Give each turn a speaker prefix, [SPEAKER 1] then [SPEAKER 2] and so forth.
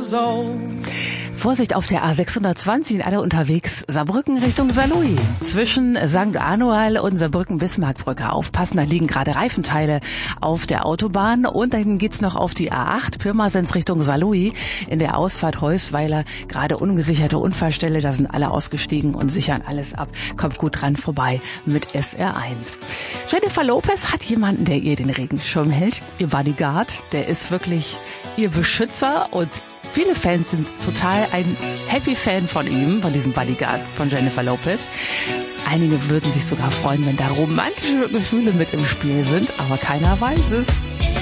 [SPEAKER 1] years old.
[SPEAKER 2] Vorsicht auf der A620, alle unterwegs, Saarbrücken Richtung Saarlouis. Zwischen St. Anual und Saarbrücken-Bismarckbrücke aufpassen, da liegen gerade Reifenteile auf der Autobahn. Und dann geht's noch auf die A8, Pirmasens Richtung Saarlouis. In der Ausfahrt Heusweiler, gerade ungesicherte Unfallstelle, da sind alle ausgestiegen und sichern alles ab. Kommt gut dran vorbei mit SR1. Jennifer Lopez hat jemanden, der ihr den Regenschirm hält. Ihr Bodyguard, der ist wirklich ihr Beschützer und viele Fans sind total ein Happy-Fan von ihm, von diesem Bodyguard von Jennifer Lopez. Einige würden sich sogar freuen, wenn da romantische Gefühle mit im Spiel sind, aber keiner weiß es.